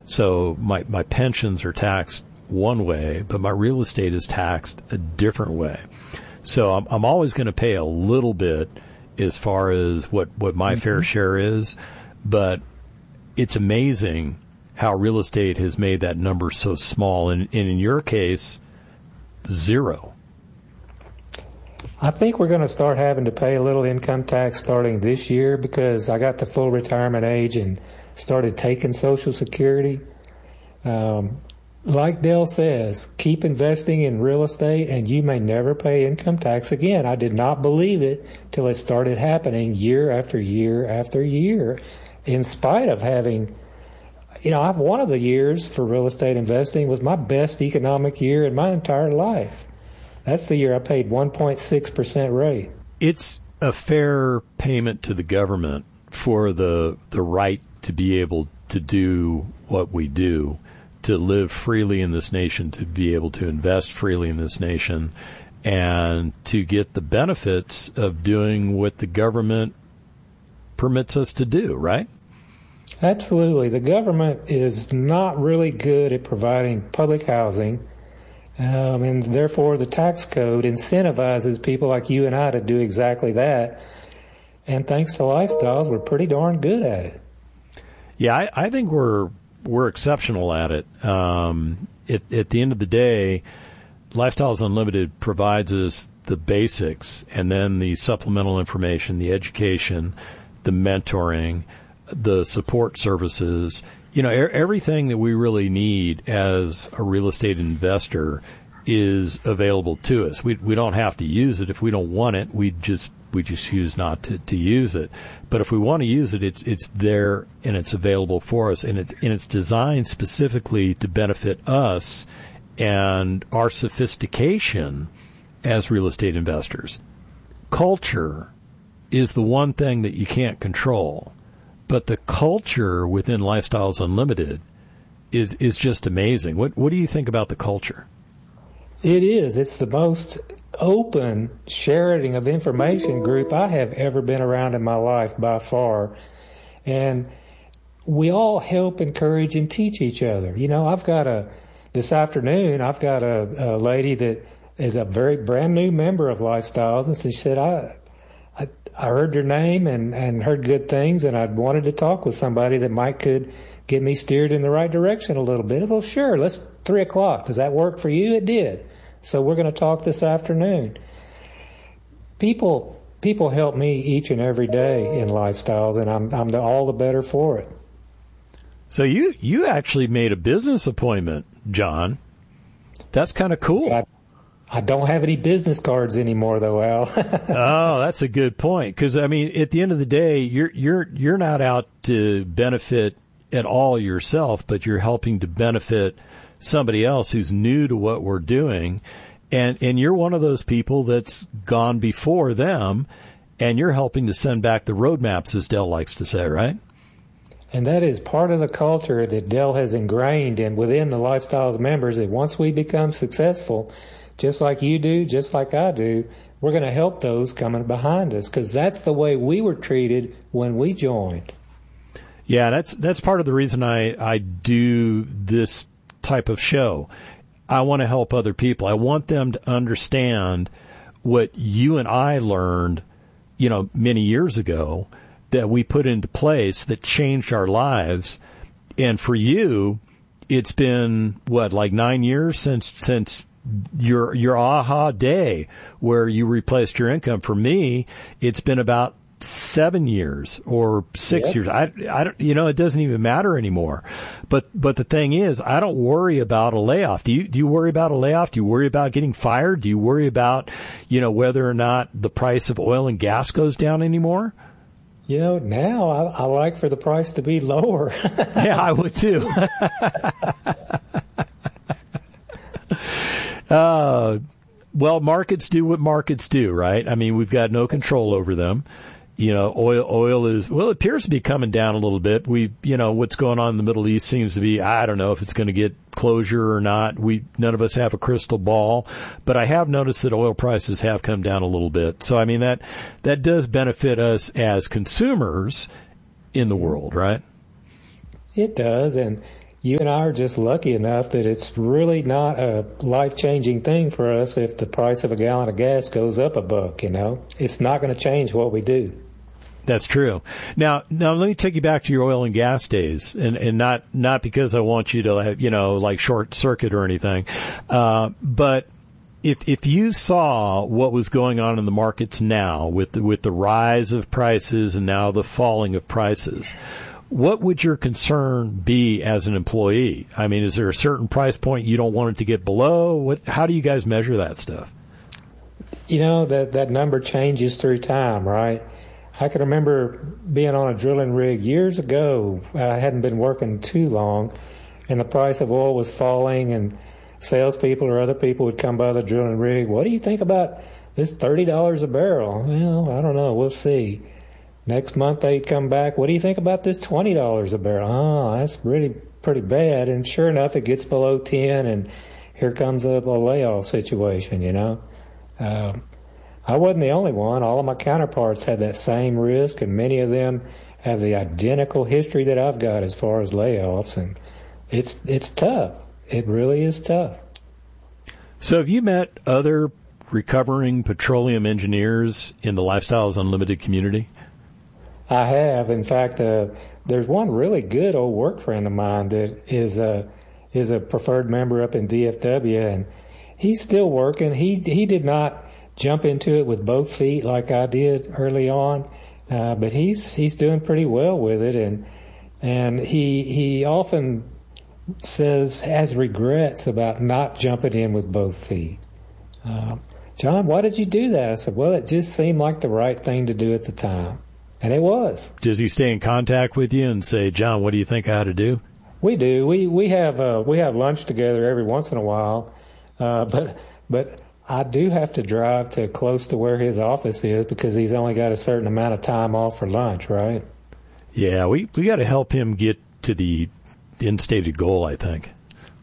So my pensions are taxed one way, but my real estate is taxed a different way. So I'm always going to pay a little bit as far as what my fair share is, but it's amazing how real estate has made that number so small. And in your case, zero. I think we're going to start having to pay a little income tax starting this year because I got to full retirement age and started taking Social Security. Like Dell says, keep investing in real estate and you may never pay income tax again. I did not believe it till it started happening year after year after year, in spite of having, one of the years for real estate investing was my best economic year in my entire life. That's the year I paid 1.6% rate. It's a fair payment to the government for the right to be able to do what we do, to live freely in this nation, to be able to invest freely in this nation, and to get the benefits of doing what the government permits us to do, right? Absolutely. The government is not really good at providing public housing, and therefore the tax code incentivizes people like you and I to do exactly that. And thanks to Lifestyles, we're pretty darn good at it. Yeah, I think we're exceptional at it. At the end of the day, Lifestyles Unlimited provides us the basics and then the supplemental information, the education, the mentoring, the support services, everything that we really need as a real estate investor is available to us. We don't have to use it. If we don't want it, we just choose not to use it. But if we want to use it, it's there and it's available for us, and it's designed specifically to benefit us and our sophistication as real estate investors. Culture is the one thing that you can't control, but the culture within Lifestyles Unlimited is just amazing. What do you think about the culture? It is. It's the most open sharing of information group I have ever been around in my life by far. And we all help, encourage, and teach each other. This afternoon, I've got a lady that is a very brand new member of Lifestyles, and she said, I heard your name and heard good things, and I wanted to talk with somebody that could get me steered in the right direction a little bit. Well, sure, let's 3:00. Does that work for you? It did. So we're going to talk this afternoon. People help me each and every day in Lifestyles, and I'm all the better for it. So you actually made a business appointment, John. That's kind of cool. I don't have any business cards anymore, though, Al. Oh, that's a good point. Because at the end of the day, you're not out to benefit at all yourself, but you're helping to benefit somebody else who's new to what we're doing, and you're one of those people that's gone before them, and you're helping to send back the roadmaps, as Dell likes to say, right? And that is part of the culture that Dell has ingrained within the Lifestyles members, that once we become successful, just like you do, just like I do, we're going to help those coming behind us, because that's the way we were treated when we joined. Yeah, that's part of the reason I do this type of show. I want to help other people. I want them to understand what you and I learned, many years ago, that we put into place that changed our lives. And for you, it's been like 9 years since your aha day where you replaced your income. For me, it's been about 7 years or 6 years. I don't, it doesn't even matter anymore. But the thing is, I don't worry about a layoff. Do you worry about a layoff? Do you worry about getting fired? Do you worry about, whether or not the price of oil and gas goes down anymore? Now I like for the price to be lower. Yeah, I would too. Well, markets do what markets do, right? I mean, we've got no control over them. Oil is, it appears to be coming down a little bit. What's going on in the Middle East seems to be, I don't know if it's going to get closure or not. None of us have a crystal ball, but I have noticed that oil prices have come down a little bit. So, I mean, that does benefit us as consumers in the world, right? It does. And, you and I are just lucky enough that it's really not a life-changing thing for us if the price of a gallon of gas goes up $1, you know. It's not going to change what we do. That's true. Now let me take you back to your oil and gas days, and not because I want you to have, like short circuit or anything, but if you saw what was going on in the markets now with the rise of prices and now the falling of prices, what would your concern be as an employee? I mean, is there a certain price point you don't want it to get below? How do you guys measure that stuff? That number changes through time, right? I can remember being on a drilling rig years ago. I hadn't been working too long, and the price of oil was falling, and salespeople or other people would come by the drilling rig. What do you think about this $30 a barrel? Well, I don't know. We'll see. Next month they'd come back. What do you think about this $20 a barrel? Oh, that's really pretty bad. And sure enough, it gets below 10, and here comes a layoff situation, I wasn't the only one. All of my counterparts had that same risk, and many of them have the identical history that I've got as far as layoffs, and it's tough. It really is tough. So have you met other recovering petroleum engineers in the Lifestyles Unlimited community? I have. In fact, there's one really good old work friend of mine that is a preferred member up in DFW, and he's still working. He did not jump into it with both feet like I did early on, but he's doing pretty well with it, and he often has regrets about not jumping in with both feet. John, why did you do that? I said, well, it just seemed like the right thing to do at the time, and it was. Does he stay in contact with you and say, John, what do you think I ought to do? We do. We have lunch together every once in a while, but I do have to drive to close to where his office is because he's only got a certain amount of time off for lunch, right? Yeah, we got to help him get to the instated goal, I think.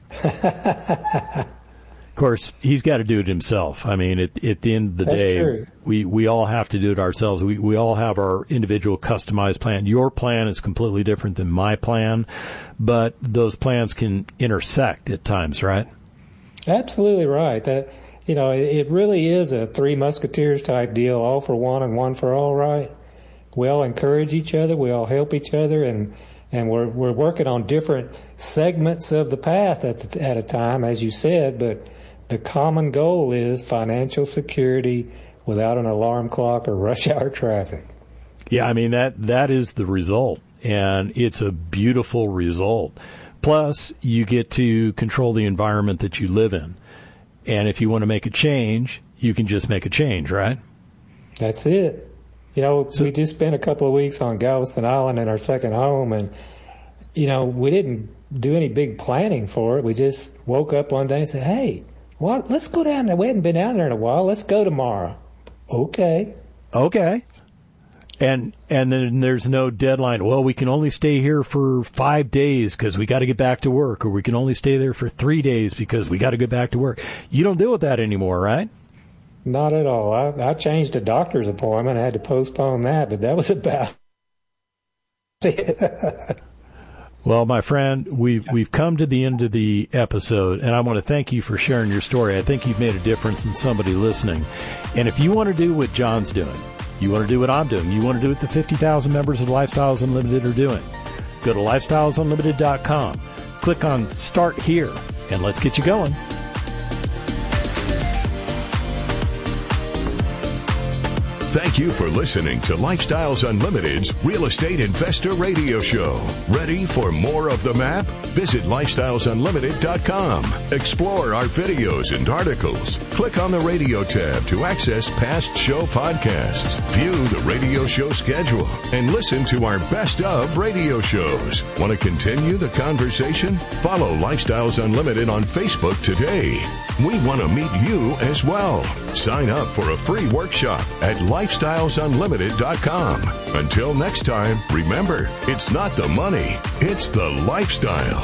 Of course, he's got to do it himself. I mean, at the end of the day, true. we all have to do it ourselves. We all have our individual customized plan. Your plan is completely different than my plan, but those plans can intersect at times, right? Absolutely right. It really is a Three Musketeers type deal, all for one and one for all, right? We all encourage each other, we all help each other, and we're working on different segments of the path at a time, as you said, but the common goal is financial security without an alarm clock or rush hour traffic. Yeah, I mean, that is the result, and it's a beautiful result. Plus, you get to control the environment that you live in. And if you want to make a change, you can just make a change, right? That's it. We just spent a couple of weeks on Galveston Island in our second home, and, we didn't do any big planning for it. We just woke up one day and said, hey, let's go down there. We hadn't been down there in a while. Let's go tomorrow. Okay. And then there's no deadline. Well, we can only stay here for 5 days because we got to get back to work, or we can only stay there for 3 days because we got to get back to work. You don't deal with that anymore, right? Not at all. I changed a doctor's appointment. I had to postpone that, but that was about it. Well, my friend, we've come to the end of the episode, and I want to thank you for sharing your story. I think you've made a difference in somebody listening. And if you want to do what John's doing, you want to do what I'm doing, you want to do what the 50,000 members of Lifestyles Unlimited are doing, go to lifestylesunlimited.com, click on Start Here, and let's get you going. Thank you for listening to Lifestyles Unlimited's Real Estate Investor Radio Show. Ready for more of the map? Visit lifestylesunlimited.com. Explore our videos and articles. Click on the radio tab to access past show podcasts. View the radio show schedule and listen to our best of radio shows. Want to continue the conversation? Follow Lifestyles Unlimited on Facebook today. We want to meet you as well. Sign up for a free workshop at lifestylesunlimited.com. Until next time, remember, it's not the money, it's the lifestyle.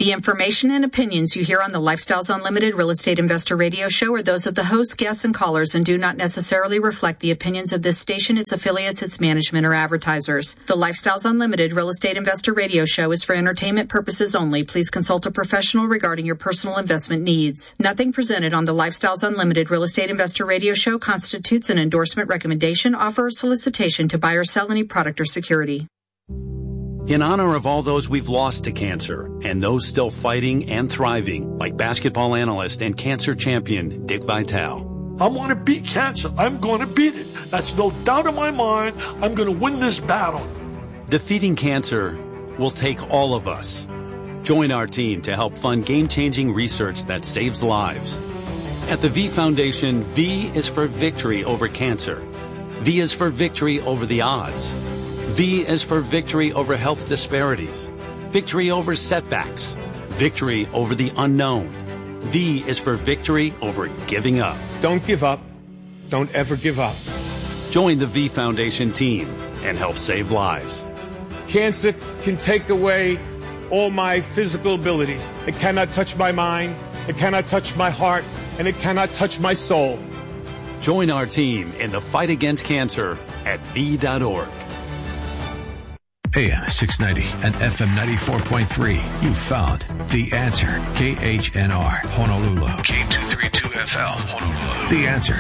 The information and opinions you hear on the Lifestyles Unlimited Real Estate Investor Radio Show are those of the hosts, guests, and callers and do not necessarily reflect the opinions of this station, its affiliates, its management, or advertisers. The Lifestyles Unlimited Real Estate Investor Radio Show is for entertainment purposes only. Please consult a professional regarding your personal investment needs. Nothing presented on the Lifestyles Unlimited Real Estate Investor Radio Show constitutes an endorsement, recommendation, offer, or solicitation to buy or sell any product or security. In honor of all those we've lost to cancer and those still fighting and thriving, like basketball analyst and cancer champion Dick Vitale. I want to beat cancer. I'm going to beat it. That's no doubt in my mind. I'm going to win this battle. Defeating cancer will take all of us. Join our team to help fund game-changing research that saves lives. At the V Foundation, V is for victory over cancer. V is for victory over the odds. V is for victory over health disparities, victory over setbacks, victory over the unknown. V is for victory over giving up. Don't give up. Don't ever give up. Join the V Foundation team and help save lives. Cancer can take away all my physical abilities. It cannot touch my mind, it cannot touch my heart, and it cannot touch my soul. Join our team in the fight against cancer at V.org. AM 690 and FM 94.3. You found The Answer. KHNR, Honolulu. K232FL, Honolulu. The Answer.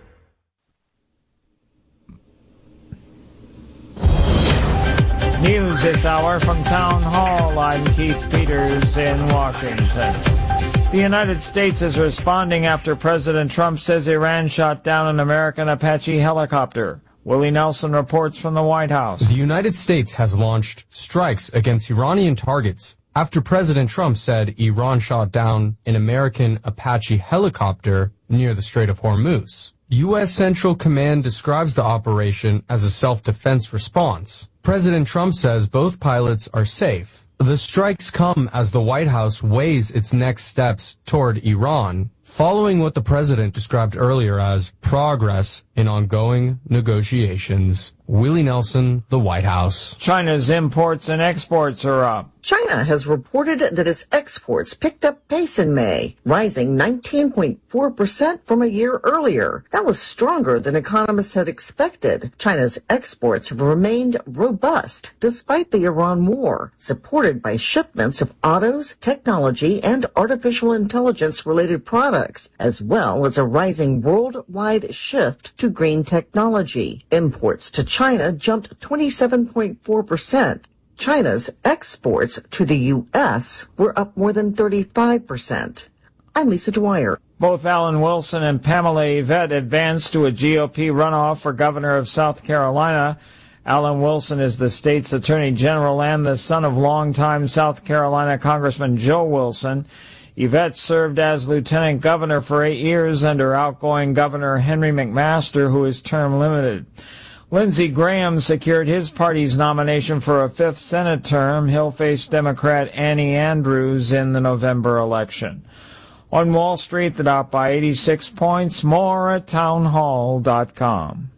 News this hour from Town Hall. I'm Keith Peters in Washington. The United States is responding after President Trump says Iran shot down an American Apache helicopter. Willie Nelson reports from the White House. The United States has launched strikes against Iranian targets after President Trump said Iran shot down an American Apache helicopter near the Strait of Hormuz. U.S. Central Command describes the operation as a self-defense response. President Trump says both pilots are safe. The strikes come as the White House weighs its next steps toward Iran, following what the president described earlier as progress in ongoing negotiations. Willie Nelson, the White House. China's imports and exports are up. China has reported that its exports picked up pace in May, rising 19.4% from a year earlier. That was stronger than economists had expected. China's exports have remained robust despite the Iran war, supported by shipments of autos, technology, and artificial intelligence-related products, as well as a rising worldwide shift to green technology. Imports to China jumped 27.4%. China's exports to the U.S. were up more than 35%. I'm Lisa Dwyer. Both Alan Wilson and Pamela Yvette advanced to a GOP runoff for governor of South Carolina. Alan Wilson is the state's attorney general and the son of longtime South Carolina Congressman Joe Wilson. Yvette served as lieutenant governor for 8 years under outgoing Governor Henry McMaster, who is term limited. Lindsey Graham secured his party's nomination for a 5th Senate term. He'll face Democrat Annie Andrews in the November election. On Wall Street, the Dow by 86 points. More at townhall.com.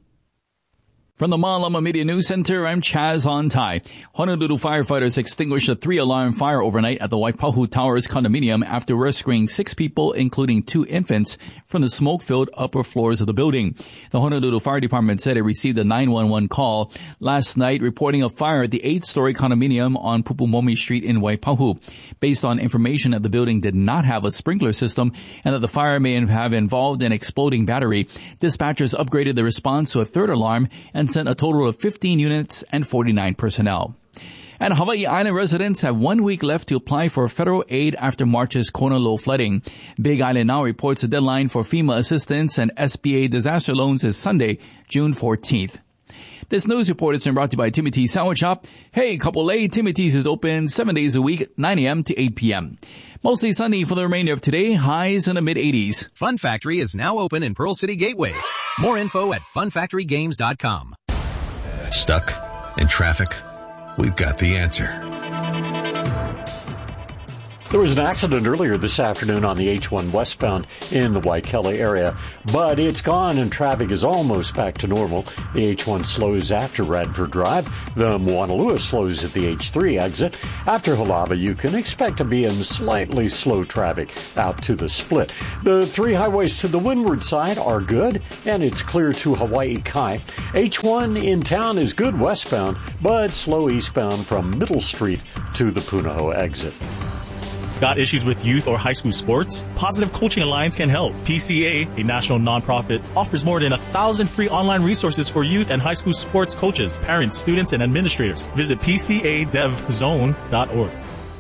From the Malama Media News Center, I'm Chaz Ontai. Honolulu firefighters extinguished a 3-alarm fire overnight at the Waipahu Towers condominium after rescuing 6 people, including 2 infants, from the smoke-filled upper floors of the building. The Honolulu Fire Department said it received a 911 call last night reporting a fire at the 8-story condominium on Pupumomi Street in Waipahu. Based on information that the building did not have a sprinkler system and that the fire may have involved an exploding battery, dispatchers upgraded the response to a 3rd alarm and sent a total of 15 units and 49 personnel. And Hawaii Island residents have 1 week left to apply for federal aid after March's Kona low flooding. Big Island now reports the deadline for FEMA assistance and SBA disaster loans is Sunday, June 14th. This news report is brought to you by Timothy's Sandwich Shop. Hey, couple A, Timothy's is open 7 days a week, 9 a.m. to 8 p.m. Mostly sunny for the remainder of today, highs in the mid-80s. Fun Factory is now open in Pearl City Gateway. More info at funfactorygames.com. Stuck in traffic? We've got the answer. There was an accident earlier this afternoon on the H1 westbound in the Waikele area, but it's gone and traffic is almost back to normal. The H1 slows after Radford Drive. The Moanalua slows at the H3 exit. After Halava, you can expect to be in slightly slow traffic out to the split. The three highways to the windward side are good, and it's clear to Hawaii Kai. H1 in town is good westbound, but slow eastbound from Middle Street to the Punahou exit. Got issues with youth or high school sports? Positive Coaching Alliance can help. PCA, a national nonprofit, offers more than 1,000 free online resources for youth and high school sports coaches, parents, students, and administrators. Visit PCADevZone.org.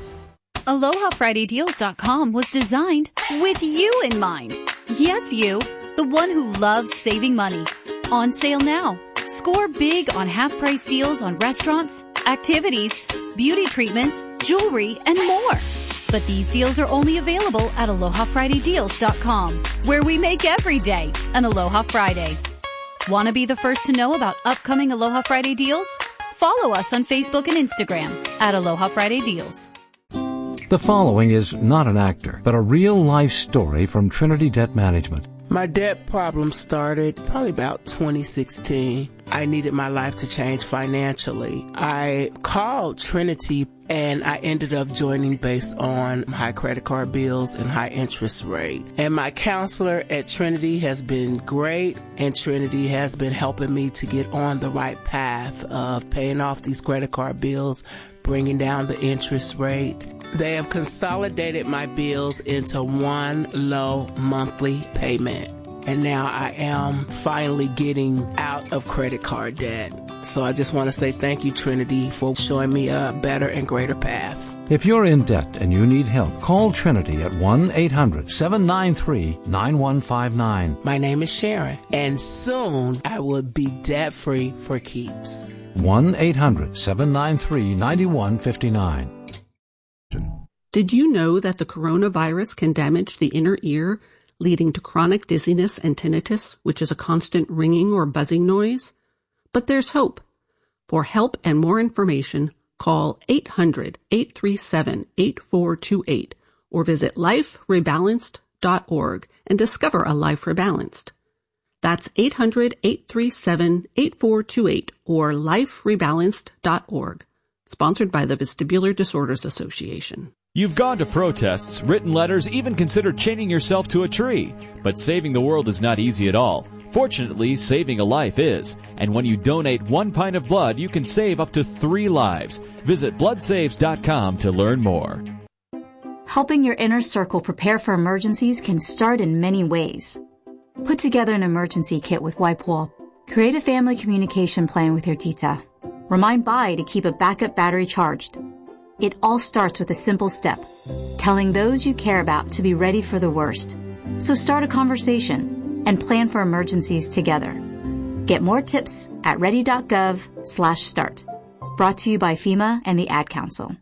AlohaFridayDeals.com was designed with you in mind. Yes, you, the one who loves saving money. On sale now. Score big on half-price deals on restaurants, activities, beauty treatments, jewelry, and more. But these deals are only available at AlohaFridayDeals.com, where we make every day an Aloha Friday. Want to be the first to know about upcoming Aloha Friday deals? Follow us on Facebook and Instagram at Aloha Friday Deals. The following is not an actor, but a real-life story from Trinity Debt Management. My debt problem started probably about 2016. I needed my life to change financially. I called Trinity and I ended up joining based on high credit card bills and high interest rate. And my counselor at Trinity has been great, and Trinity has been helping me to get on the right path of paying off these credit card bills, bringing down the interest rate. They have consolidated my bills into one low monthly payment. And now I am finally getting out of credit card debt. So I just want to say thank you, Trinity, for showing me a better and greater path. If you're in debt and you need help, call Trinity at 1-800-793-9159. My name is Sharon, and soon I will be debt-free for keeps. 1-800-793-9159. Did you know that the coronavirus can damage the inner ear, leading to chronic dizziness and tinnitus, which is a constant ringing or buzzing noise? But there's hope. For help and more information, call 800-837-8428 or visit liferebalanced.org and discover a life rebalanced. That's 800-837-8428 or liferebalanced.org. Sponsored by the Vestibular Disorders Association. You've gone to protests, written letters, even considered chaining yourself to a tree. But saving the world is not easy at all. Fortunately, saving a life is. And when you donate 1 pint of blood, you can save up to 3 lives. Visit bloodsaves.com to learn more. Helping your inner circle prepare for emergencies can start in many ways. Put together an emergency kit with Waipo. Create a family communication plan with your tita. Remind Bai to keep a backup battery charged. It all starts with a simple step, telling those you care about to be ready for the worst. So start a conversation and plan for emergencies together. Get more tips at ready.gov/start. Brought to you by FEMA and the Ad Council.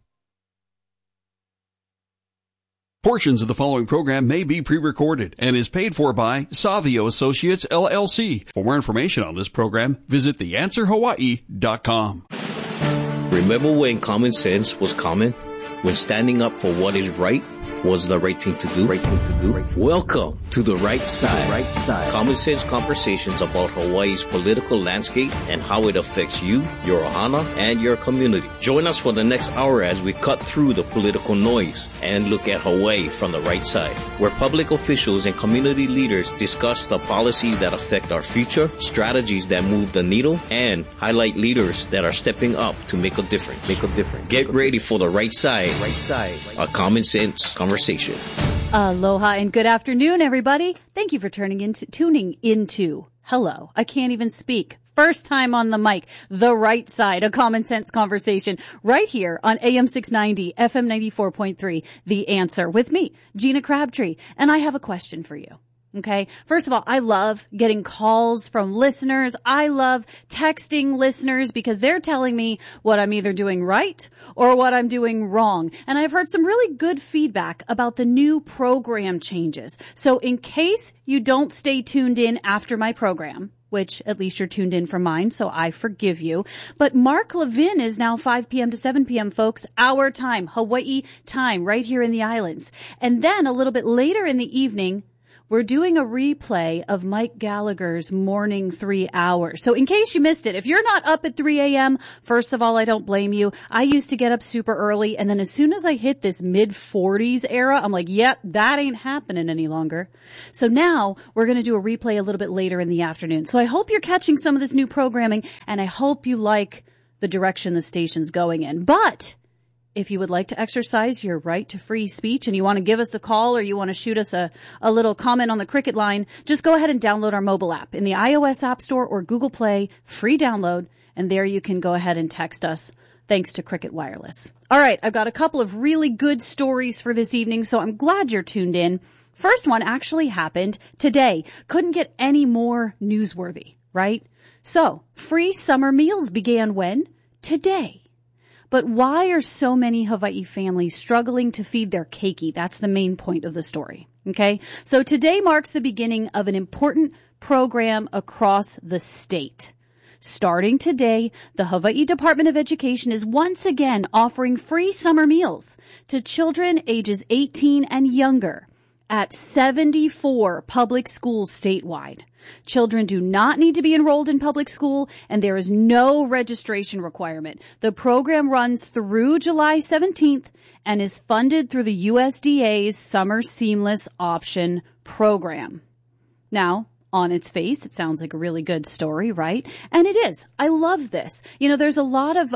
Portions of the following program may be pre-recorded and is paid for by Savio Associates, LLC. For more information on this program, visit theanswerhawaii.com. Remember when common sense was common? When standing up for what is right was the right thing to do? Welcome to The Right Side. Common sense conversations about Hawaii's political landscape and how it affects you, your ohana, and your community. Join us for the next hour as we cut through the political noise and look at Hawaii from the right side, where public officials and community leaders discuss the policies that affect our future, strategies that move the needle, and highlight leaders that are stepping up to make a difference. Get ready for The Right Side, a common sense conversation. Aloha and good afternoon, everybody. Thank you for tuning into. Hello, I can't even speak. First time on the mic, The Right Side, a common sense conversation right here on AM 690, FM 94.3, The Answer with me, Gina Crabtree. And I have a question for you. Okay. First of all, I love getting calls from listeners. I love texting listeners because they're telling me what I'm either doing right or what I'm doing wrong. And I've heard some really good feedback about the new program changes. So in case you don't stay tuned in after my program, which at least you're tuned in for mine, so I forgive you. But Mark Levin is now 5 p.m. to 7 p.m., folks, our time, Hawaii time, right here in the islands. And then a little bit later in the evening, we're doing a replay of Mike Gallagher's Morning 3 Hours. So in case you missed it, if you're not up at 3 a.m., first of all, I don't blame you. I used to get up super early, and then as soon as I hit this mid-40s era, I'm like, yep, that ain't happening any longer. So now we're going to do a replay a little bit later in the afternoon. So I hope you're catching some of this new programming, and I hope you like the direction the station's going in. But if you would like to exercise your right to free speech and you want to give us a call or you want to shoot us a little comment on the Cricket line, just go ahead and download our mobile app in the iOS App Store or Google Play, free download, and there you can go ahead and text us thanks to Cricket Wireless. All right, I've got a couple of really good stories for this evening, so I'm glad you're tuned in. First one actually happened today. Couldn't get any more newsworthy, right? So, free summer meals began when? Today. But why are so many Hawaii families struggling to feed their keiki? That's the main point of the story. Okay. So today marks the beginning of an important program across the state. Starting today, the Hawaii Department of Education is once again offering free summer meals to children ages 18 and younger at 74 public schools statewide. Children do not need to be enrolled in public school, and there is no registration requirement. The program runs through July 17th and is funded through the USDA's Summer Seamless Option program. Now, on its face, it sounds like a really good story, right? And it is. I love this. You know, there's a lot of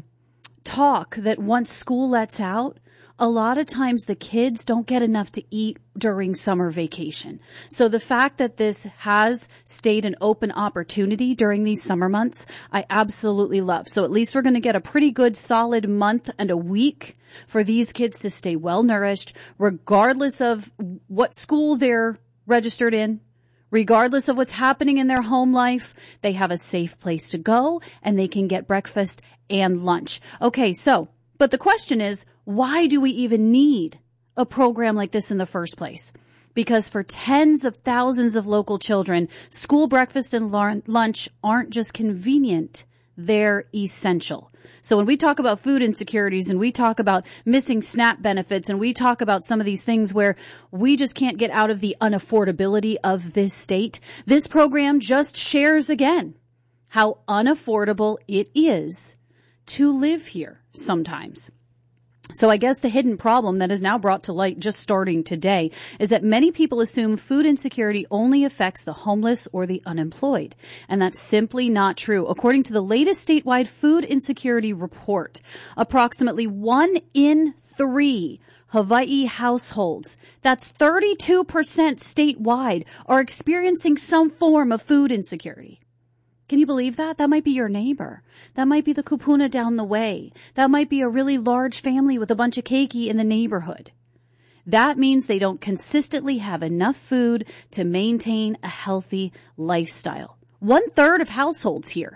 talk that once school lets out, a lot of times the kids don't get enough to eat during summer vacation. So the fact that this has stayed an open opportunity during these summer months, I absolutely love. So at least we're going to get a pretty good solid month and a week for these kids to stay well nourished, regardless of what school they're registered in. Regardless of what's happening in their home life, they have a safe place to go and they can get breakfast and lunch. Okay, but the question is, why do we even need a program like this in the first place? Because for tens of thousands of local children, school breakfast and lunch aren't just convenient, they're essential. So when we talk about food insecurities and we talk about missing SNAP benefits and we talk about some of these things where we just can't get out of the unaffordability of this state, this program just shares again how unaffordable it is to live here sometimes. So I guess the hidden problem that is now brought to light just starting today is that many people assume food insecurity only affects the homeless or the unemployed. And that's simply not true. According to the latest statewide food insecurity report, approximately 1 in 3 Hawaii households, that's 32% statewide, are experiencing some form of food insecurity. Can you believe that? That might be your neighbor. That might be the kupuna down the way. That might be a really large family with a bunch of keiki in the neighborhood. That means they don't consistently have enough food to maintain a healthy lifestyle. 1/3 of households here.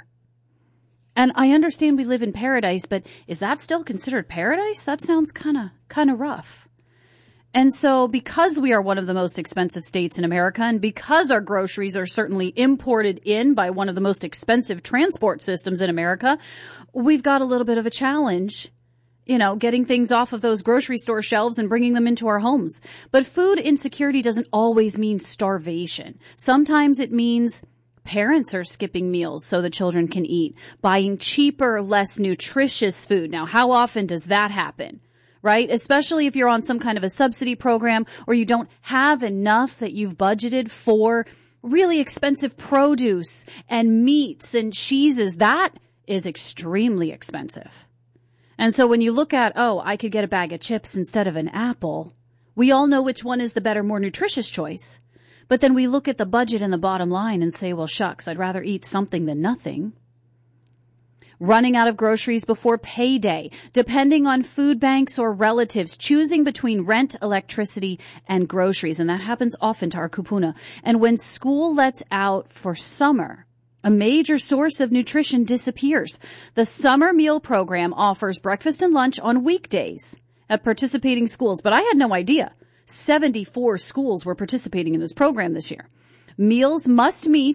And I understand we live in paradise, but is that still considered paradise? That sounds kind of rough. And so because we are one of the most expensive states in America and because our groceries are certainly imported in by one of the most expensive transport systems in America, we've got a little bit of a challenge, getting things off of those grocery store shelves and bringing them into our homes. But food insecurity doesn't always mean starvation. Sometimes it means parents are skipping meals so the children can eat, buying cheaper, less nutritious food. Now, how often does that happen? Right? Especially if you're on some kind of a subsidy program or you don't have enough that you've budgeted for really expensive produce and meats and cheeses. That is extremely expensive. And so when you look at, I could get a bag of chips instead of an apple, we all know which one is the better, more nutritious choice. But then we look at the budget and the bottom line and say, well, shucks, I'd rather eat something than nothing. Running out of groceries before payday, depending on food banks or relatives, choosing between rent, electricity, and groceries. And that happens often to our kupuna. And when school lets out for summer, a major source of nutrition disappears. The summer meal program offers breakfast and lunch on weekdays at participating schools. But I had no idea 74 schools were participating in this program this year. Meals must meet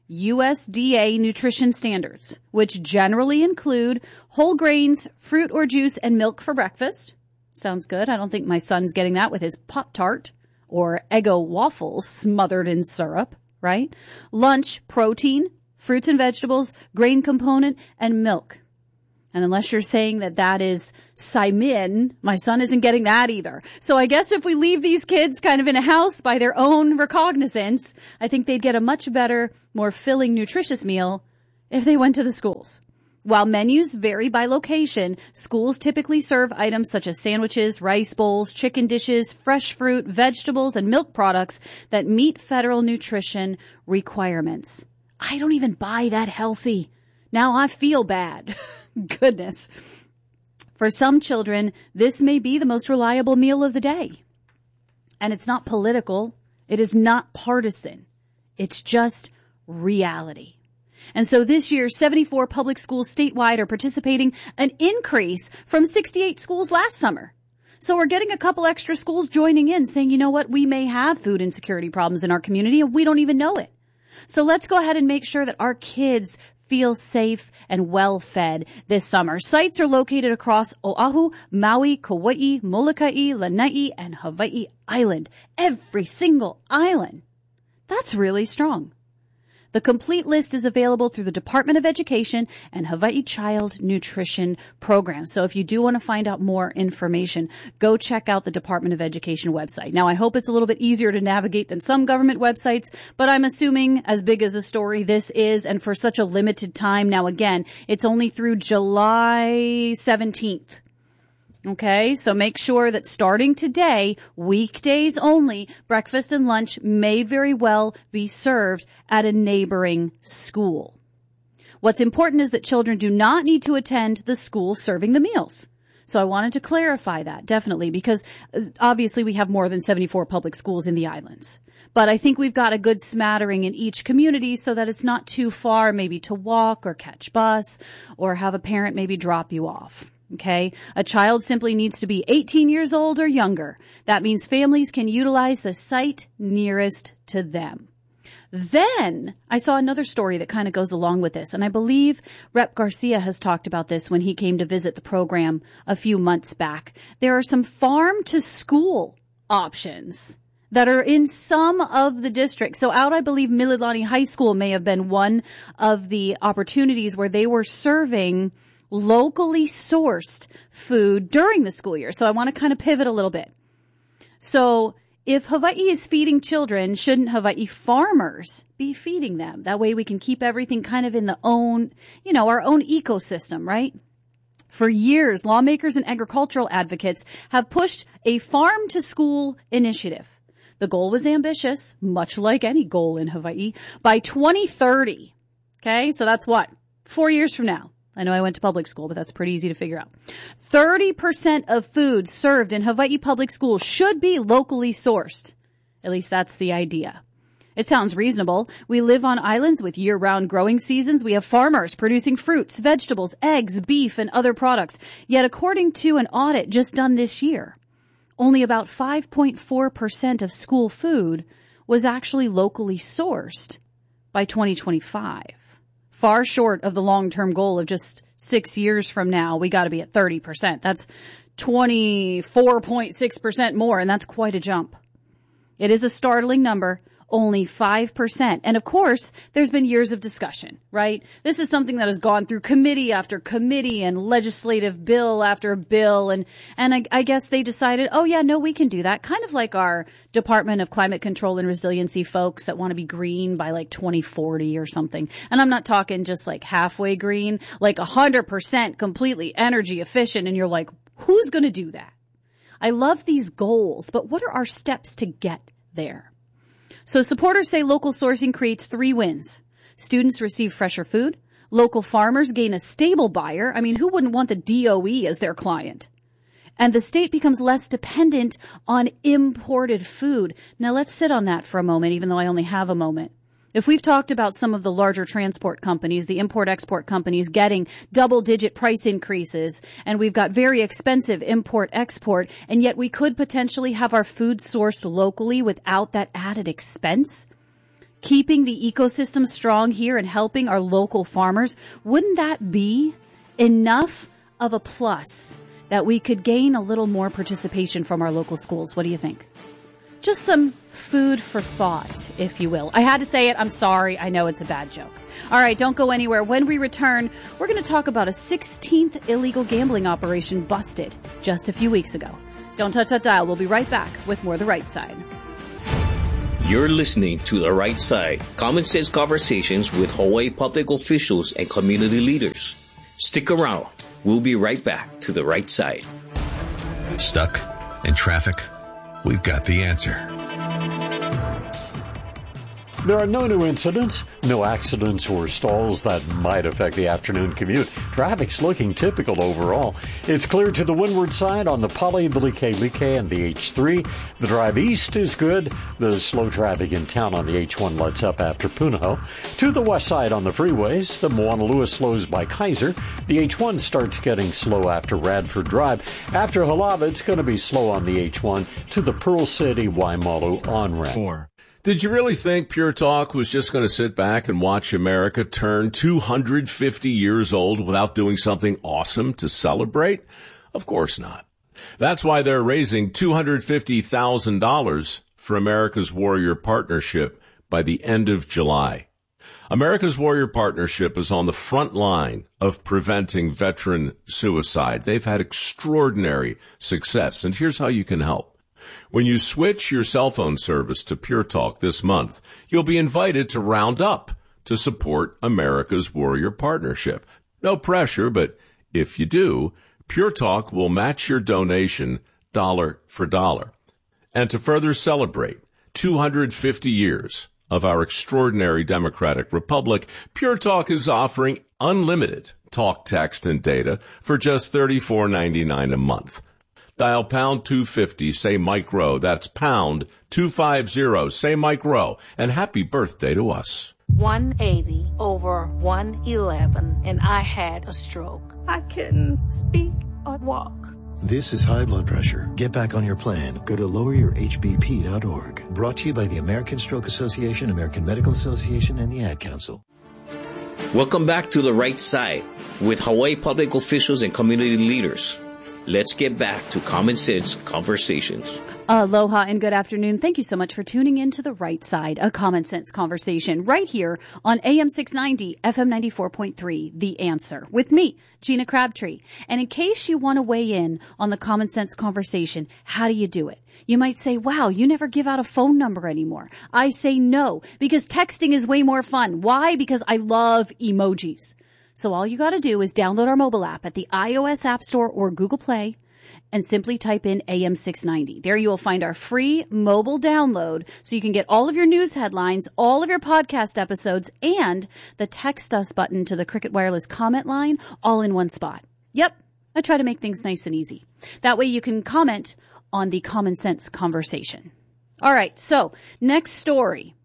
USDA nutrition standards, which generally include whole grains, fruit or juice, and milk for breakfast. Sounds good. I don't think my son's getting that with his Pop-Tart or Eggo waffles smothered in syrup, right? Lunch, protein, fruits and vegetables, grain component, and milk. And unless you're saying that that is Simon, my son isn't getting that either. So I guess if we leave these kids kind of in a house by their own recognizance, I think they'd get a much better, more filling, nutritious meal if they went to the schools. While menus vary by location, schools typically serve items such as sandwiches, rice bowls, chicken dishes, fresh fruit, vegetables, and milk products that meet federal nutrition requirements. I don't even buy that healthy. Now I feel bad. Goodness. For some children, this may be the most reliable meal of the day. And it's not political. It is not partisan. It's just reality. And so this year, 74 public schools statewide are participating, an increase from 68 schools last summer. So we're getting a couple extra schools joining in saying, you know what, we may have food insecurity problems in our community and we don't even know it. So let's go ahead and make sure that our kids feel safe and well fed this summer. Sites are located across Oahu, Maui, Kauai, Molokai, Lanai, and Hawaii Island. Every single island. That's really strong. The complete list is available through the Department of Education and Hawaii Child Nutrition Program. So if you do want to find out more information, go check out the Department of Education website. Now, I hope it's a little bit easier to navigate than some government websites, but I'm assuming as big as a story this is, and for such a limited time. Now, again, it's only through July 17th. Okay, so make sure that starting today, weekdays only, breakfast and lunch may very well be served at a neighboring school. What's important is that children do not need to attend the school serving the meals. So I wanted to clarify that, definitely, because obviously we have more than 74 public schools in the islands. But I think we've got a good smattering in each community so that it's not too far maybe to walk or catch bus or have a parent maybe drop you off. Okay. A child simply needs to be 18 years old or younger. That means families can utilize the site nearest to them. Then I saw another story that kind of goes along with this. And I believe Rep. Garcia has talked about this when he came to visit the program a few months back. There are some farm to school options that are in some of the districts. So out, I believe Mililani High School may have been one of the opportunities where they were serving locally sourced food during the school year. So I want to kind of pivot a little bit. So if Hawaii is feeding children, shouldn't Hawaii farmers be feeding them? That way we can keep everything kind of in the own, our own ecosystem, right? For years, lawmakers and agricultural advocates have pushed a farm to school initiative. The goal was ambitious, much like any goal in Hawaii, by 2030. Okay. So that's what? 4 years from now. I know I went to public school, but that's pretty easy to figure out. 30% of food served in Hawaii public schools should be locally sourced. At least that's the idea. It sounds reasonable. We live on islands with year-round growing seasons. We have farmers producing fruits, vegetables, eggs, beef, and other products. Yet according to an audit just done this year, only about 5.4% of school food was actually locally sourced by 2025. Far short of the long-term goal of just 6 years from now, we got to be at 30%. That's 24.6% more, and that's quite a jump. It is a startling number, only 5%. And of course, there's been years of discussion, right? This is something that has gone through committee after committee and legislative bill after bill. And I guess they decided, oh yeah, no, we can do that. Kind of like our Department of Climate Control and Resiliency folks that want to be green by like 2040 or something. And I'm not talking just like halfway green, like 100% completely energy efficient. And you're like, who's going to do that? I love these goals, but what are our steps to get there? So supporters say local sourcing creates 3 wins. Students receive fresher food. Local farmers gain a stable buyer. I mean, who wouldn't want the DOE as their client? And the state becomes less dependent on imported food. Now let's sit on that for a moment, even though I only have a moment. If we've talked about some of the larger transport companies, the import-export companies getting double-digit price increases, and we've got very expensive import-export, and yet we could potentially have our food sourced locally without that added expense, keeping the ecosystem strong here and helping our local farmers, wouldn't that be enough of a plus that we could gain a little more participation from our local schools? What do you think? Just some food for thought, if you will. I had to say it. I'm sorry. I know it's a bad joke. All right, don't go anywhere. When we return, we're going to talk about a 16th illegal gambling operation busted just a few weeks ago. Don't touch that dial. We'll be right back with more The Right Side. You're listening to The Right Side, common sense conversations with Hawaii public officials and community leaders. Stick around. We'll be right back to The Right Side. Stuck in traffic? We've got the answer. There are no new incidents, no accidents or stalls that might affect the afternoon commute. Traffic's looking typical overall. It's clear to the windward side on the Pali, the Like and the H3. The drive east is good. The slow traffic in town on the H1 lets up after Punahou. To the west side on the freeways, the Moanalua slows by Kaiser. The H1 starts getting slow after Radford Drive. After Halava, it's going to be slow on the H1 to the Pearl City Waimalu on-ramp. Did you really think Pure Talk was just going to sit back and watch America turn 250 years old without doing something awesome to celebrate? Of course not. That's why they're raising $250,000 for America's Warrior Partnership by the end of July. America's Warrior Partnership is on the front line of preventing veteran suicide. They've had extraordinary success, and here's how you can help. When you switch your cell phone service to Pure Talk this month, you'll be invited to round up to support America's Warrior Partnership. No pressure, but if you do, Pure Talk will match your donation dollar for dollar. And to further celebrate 250 years of our extraordinary democratic republic, Pure Talk is offering unlimited talk, text, and data for just $34.99 a month. Dial pound 250, say Mike Rowe. That's pound 250, say Mike Rowe. And happy birthday to us. 180 over 111, and I had a stroke. I couldn't speak or walk. This is high blood pressure. Get back on your plan. Go to loweryourhbp.org. Brought to you by the American Stroke Association, American Medical Association, and the Ad Council. Welcome back to The Right Side with Hawaii public officials and community leaders. Let's get back to Common Sense Conversations. Aloha and good afternoon. Thank you so much for tuning in to The Right Side, a common sense conversation right here on AM 690, FM 94.3, The Answer, with me, Gina Crabtree. And in case you want to weigh in on the common sense conversation, how do you do it? You might say, wow, you never give out a phone number anymore. I say no, because texting is way more fun. Why? Because I love emojis. So all you got to do is download our mobile app at the iOS App Store or Google Play and simply type in AM 690. There you will find our free mobile download so you can get all of your news headlines, all of your podcast episodes, and the text us button to the Cricket Wireless comment line all in one spot. Yep, I try to make things nice and easy. That way you can comment on the common sense conversation. All right, so next story.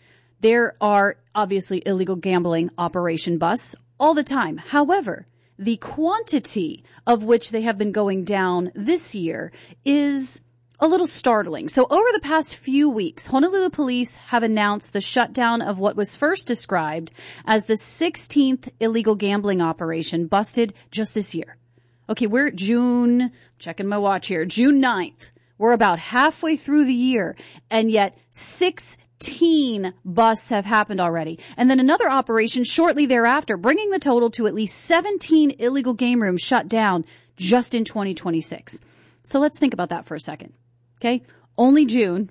There are obviously illegal gambling operation busts all the time. However, the quantity of which they have been going down this year is a little startling. So over the past few weeks, Honolulu police have announced the shutdown of what was first described as the 16th illegal gambling operation busted just this year. Okay, we're checking my watch here, June 9th. We're about halfway through the year, and yet 16 busts have happened already. And then another operation shortly thereafter, bringing the total to at least 17 illegal game rooms shut down just in 2026. So let's think about that for a second. Okay? Only June,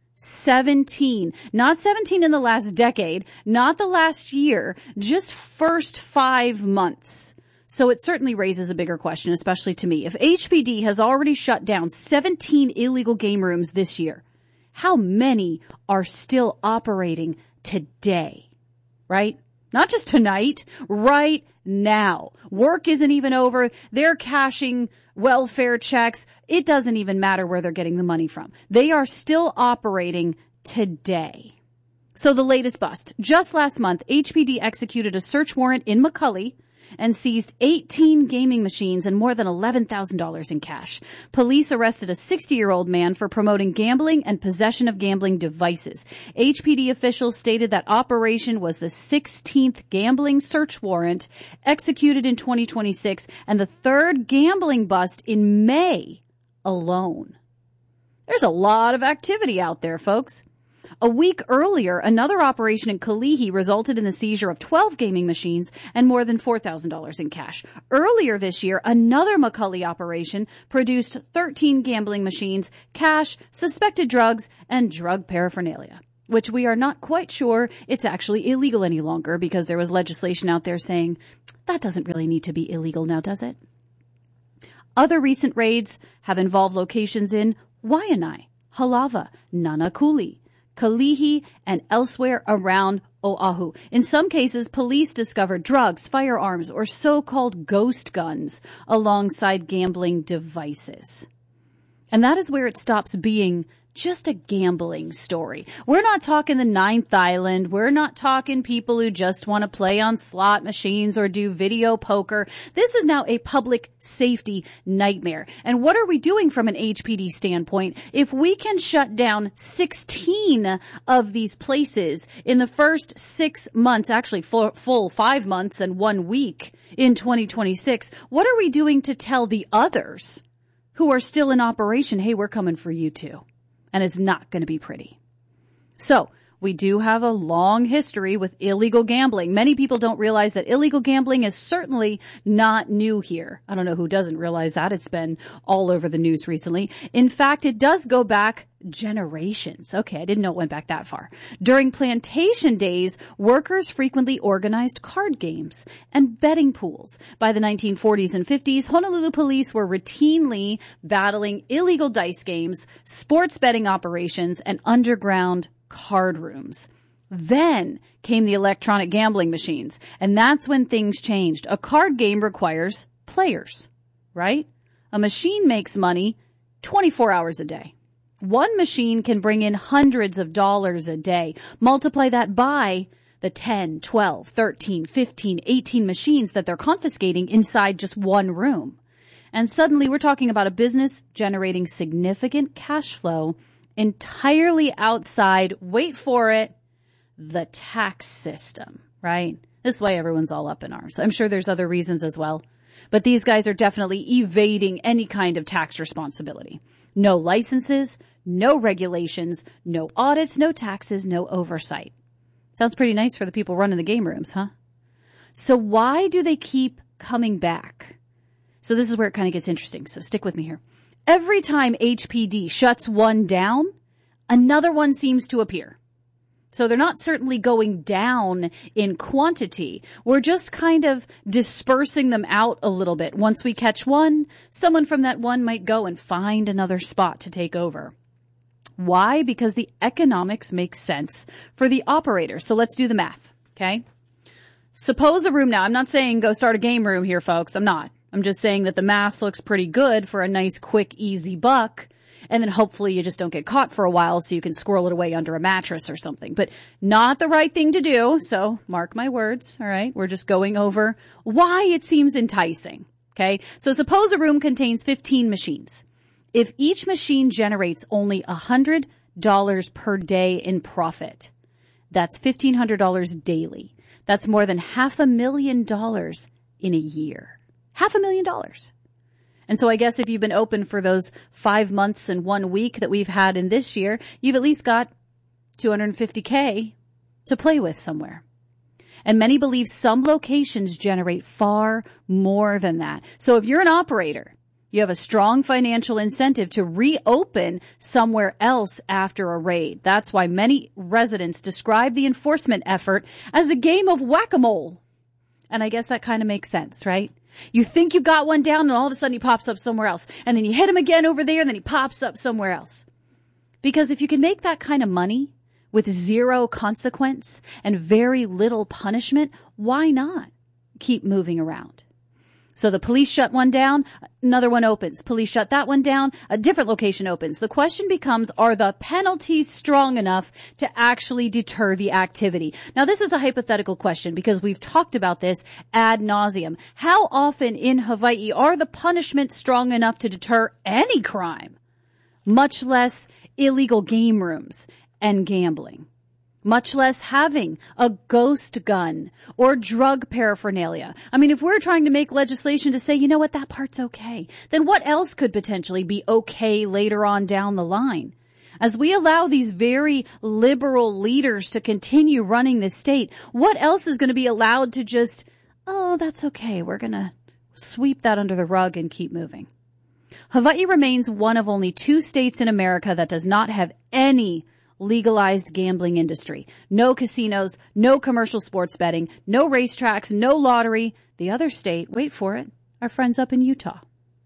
17. Not 17 in the last decade, not the last year, just first 5 months. So it certainly raises a bigger question, especially to me. If HPD has already shut down 17 illegal game rooms this year, how many are still operating today, right? Not just tonight, right now. Work isn't even over. They're cashing welfare checks. It doesn't even matter where they're getting the money from. They are still operating today. So the latest bust. Just last month, HPD executed a search warrant in McCully and seized 18 gaming machines and more than $11,000 in cash. Police arrested a 60-year-old man for promoting gambling and possession of gambling devices. HPD officials stated that operation was the 16th gambling search warrant executed in 2026 and the third gambling bust in May alone. There's a lot of activity out there, folks. A week earlier, another operation in Kalihi resulted in the seizure of 12 gaming machines and more than $4,000 in cash. Earlier this year, another McCully operation produced 13 gambling machines, cash, suspected drugs, and drug paraphernalia, which we are not quite sure it's actually illegal any longer because there was legislation out there saying that doesn't really need to be illegal now, does it? Other recent raids have involved locations in Waianae, Halava, Nanakuli, Kalihi, and elsewhere around Oahu. In some cases, police discovered drugs, firearms, or so-called ghost guns alongside gambling devices. And that is where it stops being just a gambling story. We're not talking the Ninth Island. We're not talking people who just want to play on slot machines or do video poker. This is now a public safety nightmare. And what are we doing from an HPD standpoint? If we can shut down 16 of these places in the first 6 months, actually full 5 months and 1 week in 2026, what are we doing to tell the others who are still in operation, hey, we're coming for you too? And it's not going to be pretty. So we do have a long history with illegal gambling. Many people don't realize that illegal gambling is certainly not new here. I don't know who doesn't realize that. It's been all over the news recently. In fact, it does go back generations. Okay, I didn't know it went back that far. During plantation days, workers frequently organized card games and betting pools. By the 1940s and 50s, Honolulu police were routinely battling illegal dice games, sports betting operations, and underground card rooms. Then came the electronic gambling machines, and that's when things changed. A card game requires players, right? A machine makes money 24 hours a day. One machine can bring in hundreds of dollars a day. Multiply that by the 10, 12, 13, 15, 18 machines that they're confiscating inside just one room. And suddenly we're talking about a business generating significant cash flow entirely outside, wait for it, the tax system, right? This way everyone's all up in arms. I'm sure there's other reasons as well. But these guys are definitely evading any kind of tax responsibility. No licenses, no regulations, no audits, no taxes, no oversight. Sounds pretty nice for the people running the game rooms, huh? So why do they keep coming back? So this is where it kind of gets interesting. So stick with me here. Every time HPD shuts one down, another one seems to appear. So they're not certainly going down in quantity. We're just kind of dispersing them out a little bit. Once we catch one, someone from that one might go and find another spot to take over. Why? Because the economics make sense for the operator. So let's do the math, okay? Suppose a room now. I'm not saying go start a game room here, folks. I'm not. I'm just saying that the math looks pretty good for a nice, quick, easy buck. And then hopefully you just don't get caught for a while so you can squirrel it away under a mattress or something. But not the right thing to do. So mark my words. All right. We're just going over why it seems enticing. Okay. So suppose a room contains 15 machines. If each machine generates only $100 per day in profit, that's $1,500 daily. That's more than $500,000 in a year. $500,000. And so I guess if you've been open for those 5 months and 1 week that we've had in this year, you've at least got $250K to play with somewhere. And many believe some locations generate far more than that. So if you're an operator, you have a strong financial incentive to reopen somewhere else after a raid. That's why many residents describe the enforcement effort as a game of whack-a-mole. And I guess that kind of makes sense, right? You think you got one down and all of a sudden he pops up somewhere else. And then you hit him again over there and then he pops up somewhere else. Because if you can make that kind of money with zero consequence and very little punishment, why not keep moving around? So the police shut one down, another one opens. Police shut that one down, a different location opens. The question becomes, are the penalties strong enough to actually deter the activity? Now, this is a hypothetical question because we've talked about this ad nauseum. How often in Hawaii are the punishments strong enough to deter any crime, much less illegal game rooms and gambling? Much less having a ghost gun or drug paraphernalia. I mean, if we're trying to make legislation to say, you know what, that part's okay, then what else could potentially be okay later on down the line? As we allow these very liberal leaders to continue running the state, what else is going to be allowed to just, oh, that's okay, we're going to sweep that under the rug and keep moving? Hawaii remains one of only 2 states in America that does not have any legalized gambling industry. No casinos, no commercial sports betting, no racetracks, no lottery. The other state, wait for it, our friends up in Utah.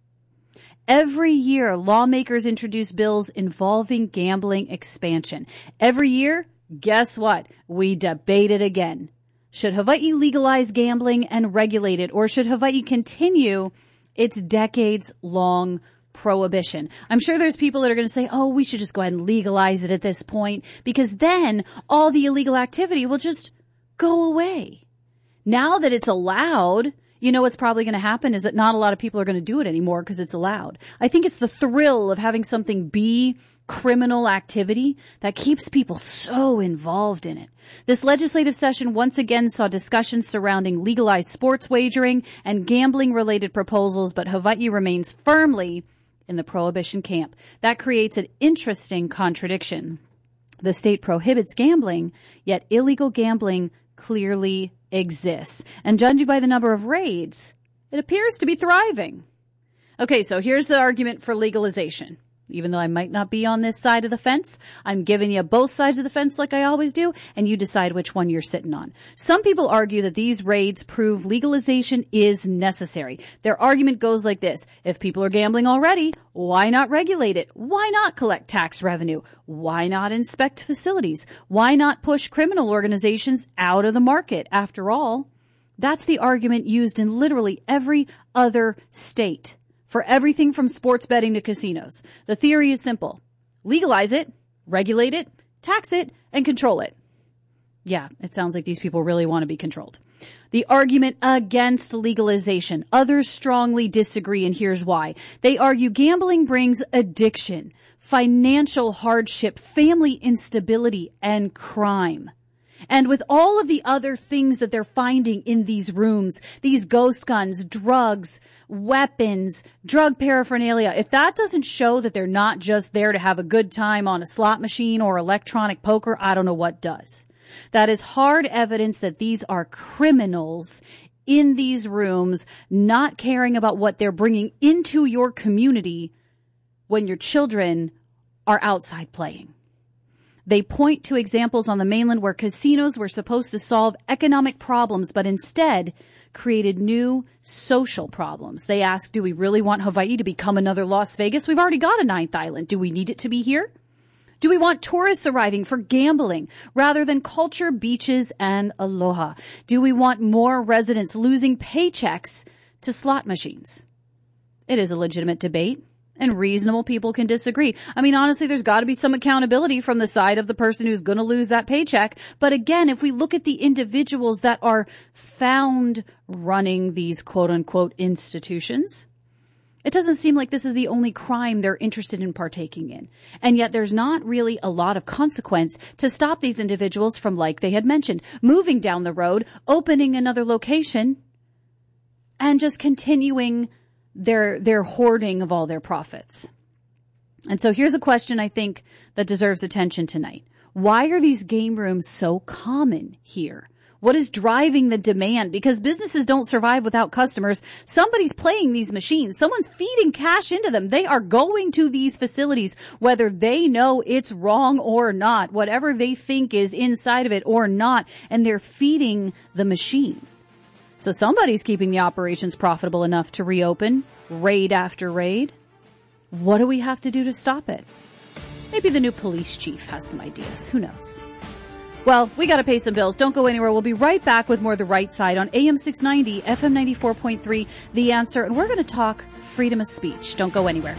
Every year, lawmakers introduce bills involving gambling expansion. Every year, guess what? We debate it again. Should Hawaii legalize gambling and regulate it, or should Hawaii continue its decades-long prohibition? I'm sure there's people that are going to say, oh, we should just go ahead and legalize it at this point, because then all the illegal activity will just go away. Now that it's allowed, you know what's probably going to happen is that not a lot of people are going to do it anymore because it's allowed. I think it's the thrill of having something be criminal activity that keeps people so involved in it. This legislative session once again saw discussions surrounding legalized sports wagering and gambling-related proposals, but Hawaii remains firmly in the prohibition camp. That creates an interesting contradiction. The state prohibits gambling, yet illegal gambling clearly exists. And judging by the number of raids, it appears to be thriving. Okay, so here's the argument for legalization. Even though I might not be on this side of the fence, I'm giving you both sides of the fence like I always do, and you decide which one you're sitting on. Some people argue that these raids prove legalization is necessary. Their argument goes like this. If people are gambling already, why not regulate it? Why not collect tax revenue? Why not inspect facilities? Why not push criminal organizations out of the market? After all, that's the argument used in literally every other state for everything from sports betting to casinos. The theory is simple. Legalize it, regulate it, tax it, and control it. Yeah, it sounds like these people really want to be controlled. The argument against legalization. Others strongly disagree, and here's why. They argue gambling brings addiction, financial hardship, family instability, and crime. And with all of the other things that they're finding in these rooms, these ghost guns, drugs, weapons, drug paraphernalia, if that doesn't show that they're not just there to have a good time on a slot machine or electronic poker, I don't know what does. That is hard evidence that these are criminals in these rooms, not caring about what they're bringing into your community when your children are outside playing. They point to examples on the mainland where casinos were supposed to solve economic problems, but instead created new social problems. They ask, do we really want Hawaii to become another Las Vegas? We've already got a 9th island. Do we need it to be here? Do we want tourists arriving for gambling rather than culture, beaches, and aloha? Do we want more residents losing paychecks to slot machines? It is a legitimate debate. And reasonable people can disagree. I mean, honestly, there's got to be some accountability from the side of the person who's going to lose that paycheck. But again, if we look at the individuals that are found running these quote-unquote institutions, it doesn't seem like this is the only crime they're interested in partaking in. And yet there's not really a lot of consequence to stop these individuals from, like they had mentioned, moving down the road, opening another location, and just continuing their hoarding of all their profits. And so here's a question I think that deserves attention tonight. Why are these game rooms so common here? What is driving the demand? Because businesses don't survive without customers. Somebody's playing these machines. Someone's feeding cash into them. They are going to these facilities, whether they know it's wrong or not, whatever they think is inside of it or not, and they're feeding the machine. So somebody's keeping the operations profitable enough to reopen, raid after raid. What do we have to do to stop it? Maybe the new police chief has some ideas. Who knows? Well, we got to pay some bills. Don't go anywhere. We'll be right back with more of The Right Side on AM 690, FM 94.3, The Answer. And we're going to talk freedom of speech. Don't go anywhere.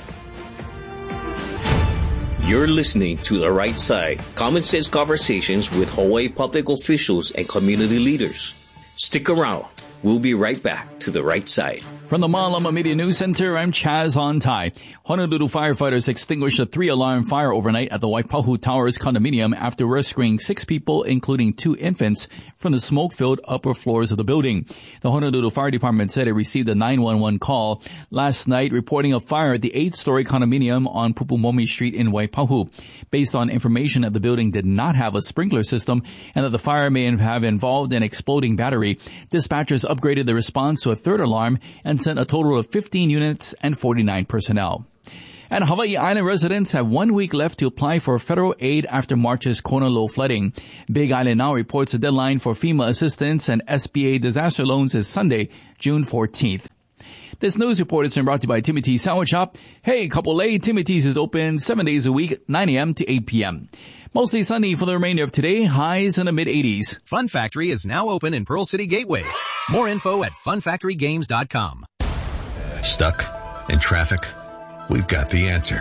You're listening to The Right Side, common sense conversations with Hawaii public officials and community leaders. Stick around. We'll be right back to The Right Side. From the Malama Media News Center, I'm Chaz Ontai. Honolulu firefighters extinguished a 3-alarm fire overnight at the Waipahu Towers condominium after rescuing 6 people, including 2 infants, from the smoke-filled upper floors of the building. The Honolulu Fire Department said it received a 911 call last night reporting a fire at the 8-story condominium on Pupumomi Street in Waipahu. Based on information that the building did not have a sprinkler system and that the fire may have involved an exploding battery, dispatchers upgraded the response to a 3rd alarm and sent a total of 15 units and 49 personnel. And Hawaii Island residents have 1 week left to apply for federal aid after March's Kona low flooding. Big Island now reports the deadline for FEMA assistance and SBA disaster loans is Sunday, June 14th. This news report is brought to you by Timothy Sandwich Shop. Hey, couple A, Timothy's is open 7 days a week, 9 a.m. to 8 p.m. Mostly sunny for the remainder of today, highs in the mid-80s. Fun Factory is now open in Pearl City Gateway. More info at funfactorygames.com. Stuck in traffic? We've got the answer.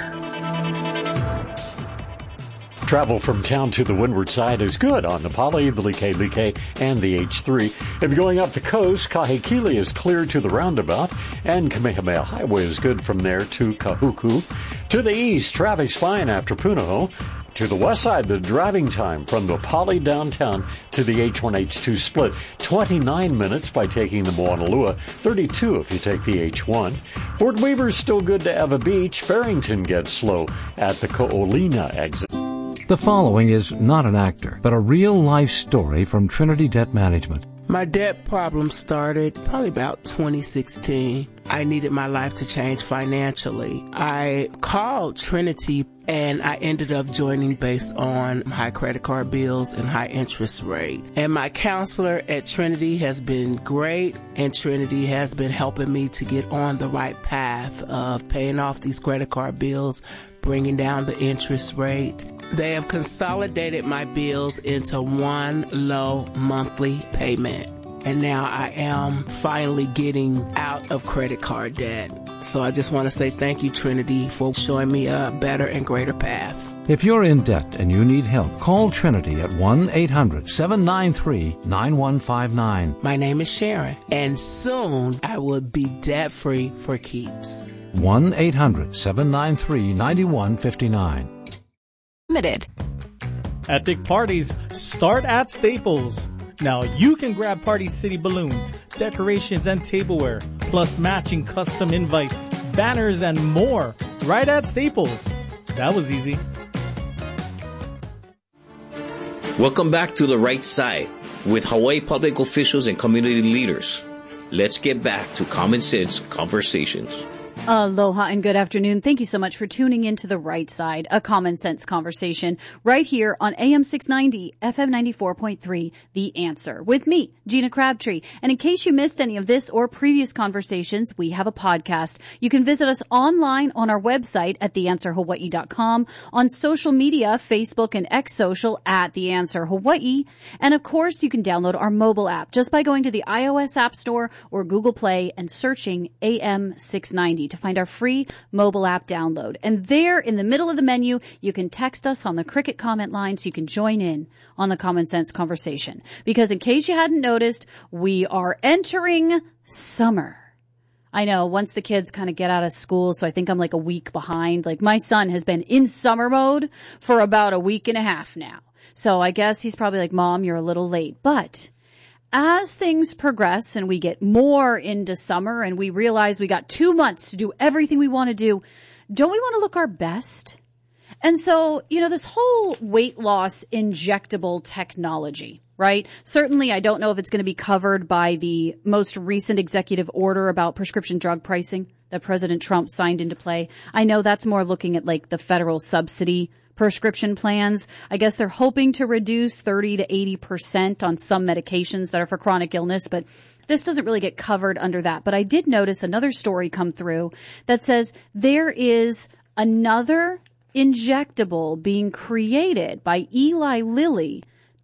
Travel from town to the windward side is good on the Pali, the Like, and the H3. If you're going up the coast, Kahekili is clear to the roundabout, and Kamehameha Highway is good from there to Kahuku. To the east, traffic's fine after Punahou. To the west side, the driving time from the Pali downtown to the H1-H2 split, 29 minutes by taking the Moanalua, 32 if you take the H1. Fort Weaver's still good to Eva Beach. Farrington gets slow at the Ko'olina exit. The following is not an actor, but a real-life story from Trinity Debt Management. My debt problem started probably about 2016. I needed my life to change financially. I called Trinity and I ended up joining based on high credit card bills and high interest rate. And my counselor at Trinity has been great, and Trinity has been helping me to get on the right path of paying off these credit card bills, bringing down the interest rate. They have consolidated my bills into one low monthly payment. And now I am finally getting out of credit card debt. So I just want to say thank you, Trinity, for showing me a better and greater path. If you're in debt and you need help, call Trinity at 1-800-793-9159. My name is Sharon, and soon I will be debt-free for keeps. 1-800-793-9159. Limited. Epic parties start at Staples. Now you can grab Party City balloons, decorations, and tableware, plus matching custom invites, banners, and more right at Staples. That was easy. Welcome back to The Right Side with Hawaii public officials and community leaders. Let's get back to common sense conversations. Aloha and good afternoon. Thank you so much for tuning in to The Right Side, a common sense conversation right here on AM 690, FM 94.3, The Answer, with me, Gina Crabtree. And in case you missed any of this or previous conversations, we have a podcast. You can visit us online on our website at theanswerhawaii.com, on social media, Facebook and X Social at The Answer Hawaii. And of course, you can download our mobile app just by going to the iOS App Store or Google Play and searching AM 690 to find our free mobile app download. And there in the middle of the menu, you can text us on the Cricket comment line so you can join in on the common sense conversation. Because in case you hadn't noticed, we are entering summer. I know, once the kids kind of get out of school, so I think I'm like a week behind. Like my son has been in summer mode for about a week and a half now. So I guess he's probably like, Mom, you're a little late. But as things progress and we get more into summer and we realize we got 2 months to do everything we want to do, don't we want to look our best? And so, you know, this whole weight loss injectable technology, right? Certainly, I don't know if it's going to be covered by the most recent executive order about prescription drug pricing that President Trump signed into play. I know that's more looking at like the federal subsidy prescription plans. I guess they're hoping to reduce 30 to 80% on some medications that are for chronic illness, but this doesn't really get covered under that. But I did notice another story come through that says there is another injectable being created by Eli Lilly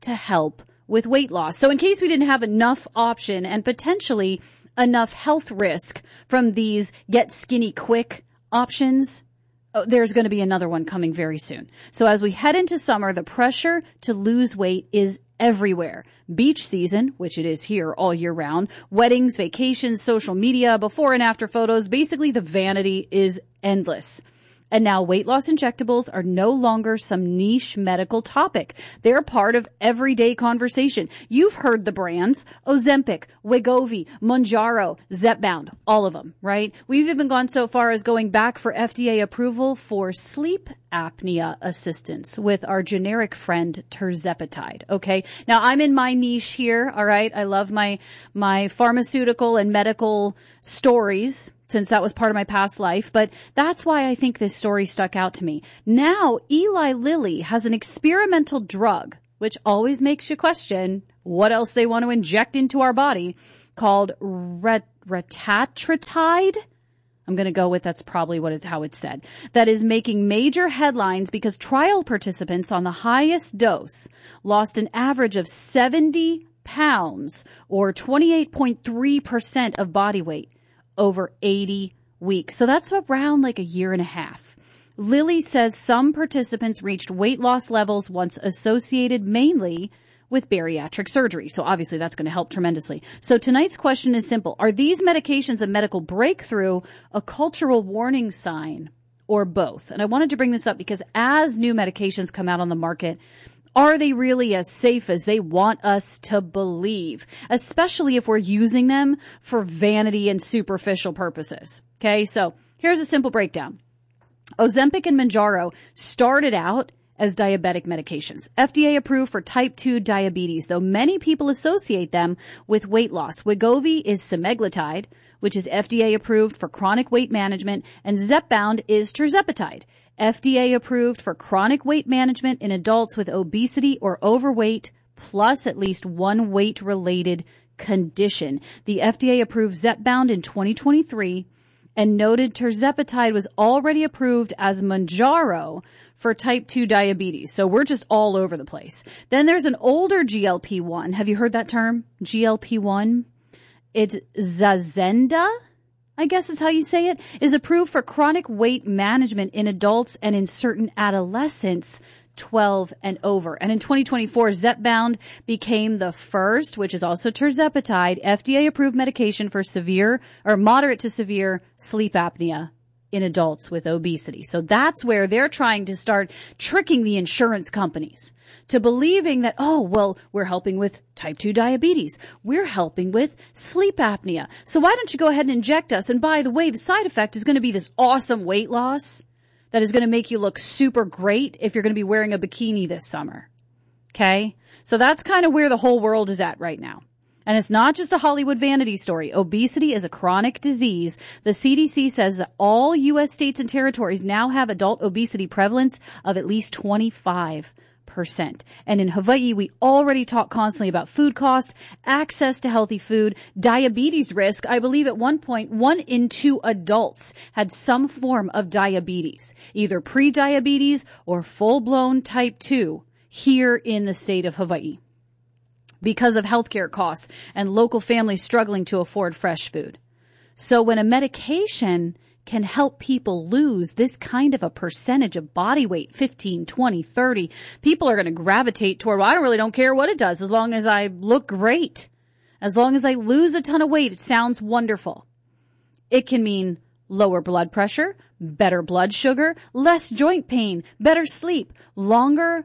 to help with weight loss. So in case we didn't have enough option and potentially enough health risk from these get skinny quick options, there's going to be another one coming very soon. So as we head into summer, the pressure to lose weight is everywhere. Beach season, which it is here all year round, weddings, vacations, social media, before and after photos, basically the vanity is endless. And now weight loss injectables are no longer some niche medical topic. They're part of everyday conversation. You've heard the brands, Ozempic, Wegovy, Mounjaro, Zepbound, all of them, right? We've even gone so far as going back for FDA approval for sleep apnea assistance with our generic friend Tirzepatide. Okay. Now I'm in my niche here. All right. I love my pharmaceutical and medical stories, since that was part of my past life. But that's why I think this story stuck out to me. Now, Eli Lilly has an experimental drug, which always makes you question what else they want to inject into our body, called retatrutide. I'm going to go with that's probably how it's said. That is making major headlines because trial participants on the highest dose lost an average of 70 pounds or 28.3% of body weight over 80 weeks. So that's around like a year and a half. Lilly says some participants reached weight loss levels once associated mainly with bariatric surgery. So obviously that's going to help tremendously. So tonight's question is simple. Are these medications a medical breakthrough, a cultural warning sign, or both? And I wanted to bring this up because as new medications come out on the market, are they really as safe as they want us to believe, especially if we're using them for vanity and superficial purposes? Okay, so here's a simple breakdown. Ozempic and Mounjaro started out as diabetic medications, FDA approved for type 2 diabetes, though many people associate them with weight loss. Wegovy is semaglutide, which is FDA approved for chronic weight management, and Zepbound is tirzepatide, FDA approved for chronic weight management in adults with obesity or overweight, plus at least one weight-related condition. The FDA approved Zepbound in 2023 and noted tirzepatide was already approved as Mounjaro for type 2 diabetes. So we're just all over the place. Then there's an older GLP-1. Have you heard that term? GLP-1? It's Zazenda, I guess is how you say it, is approved for chronic weight management in adults and in certain adolescents 12 and over. And in 2024, Zepbound became the first, which is also tirzepatide, FDA-approved medication for severe or moderate to severe sleep apnea in adults with obesity. So that's where they're trying to start tricking the insurance companies to believing that, oh, well, we're helping with type 2 diabetes. We're helping with sleep apnea. So why don't you go ahead and inject us? And by the way, the side effect is going to be this awesome weight loss that is going to make you look super great if you're going to be wearing a bikini this summer. Okay? So that's kind of where the whole world is at right now. And it's not just a Hollywood vanity story. Obesity is a chronic disease. The CDC says that all U.S. states and territories now have adult obesity prevalence of at least 25%. And in Hawaii, we already talk constantly about food cost, access to healthy food, diabetes risk. I believe at one point, 1 in 2 adults had some form of diabetes, either pre-diabetes or full-blown type 2 here in the state of Hawaii, because of healthcare costs and local families struggling to afford fresh food. So when a medication can help people lose this kind of a percentage of body weight, 15, 20, 30, people are going to gravitate toward, well, I don't care what it does as long as I look great. As long as I lose a ton of weight, it sounds wonderful. It can mean lower blood pressure, better blood sugar, less joint pain, better sleep, lower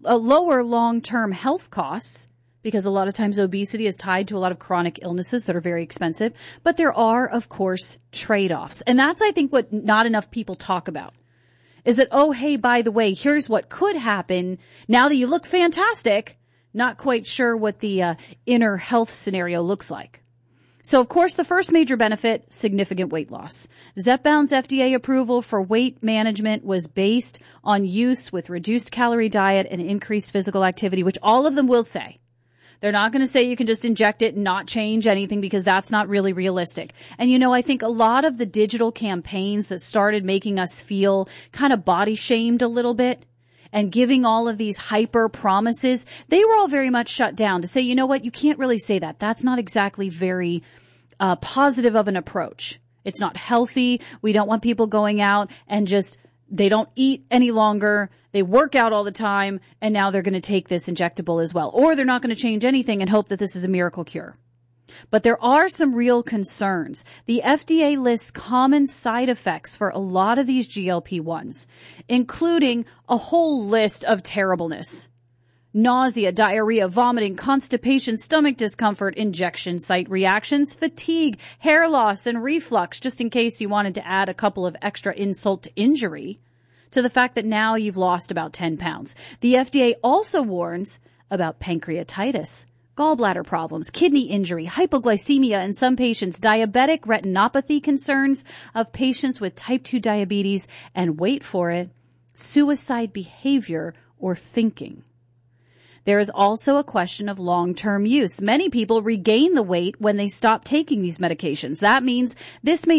long-term health costs, because a lot of times obesity is tied to a lot of chronic illnesses that are very expensive. But there are, of course, trade-offs. And that's, I think, what not enough people talk about, is that, oh, hey, by the way, here's what could happen. Now that you look fantastic, not quite sure what the inner health scenario looks like. So, of course, the first major benefit, significant weight loss. Zepbound's FDA approval for weight management was based on use with reduced calorie diet and increased physical activity, which all of them will say. They're not going to say you can just inject it and not change anything, because that's not really realistic. And, I think a lot of the digital campaigns that started making us feel kind of body shamed a little bit, and giving all of these hyper promises, they were all very much shut down to say, you know what, you can't really say that. That's not exactly very positive of an approach. It's not healthy. We don't want people going out and just, they don't eat any longer. They work out all the time, and now they're going to take this injectable as well. Or they're not going to change anything and hope that this is a miracle cure. But there are some real concerns. The FDA lists common side effects for a lot of these GLP-1s, including a whole list of terribleness. Nausea, diarrhea, vomiting, constipation, stomach discomfort, injection site reactions, fatigue, hair loss, and reflux, just in case you wanted to add a couple of extra insult to injury to the fact that now you've lost about 10 pounds. The FDA also warns about pancreatitis, gallbladder problems, kidney injury, hypoglycemia in some patients, diabetic retinopathy concerns of patients with type 2 diabetes, and wait for it, suicide behavior or thinking. There is also a question of long-term use. Many people regain the weight when they stop taking these medications. That means this may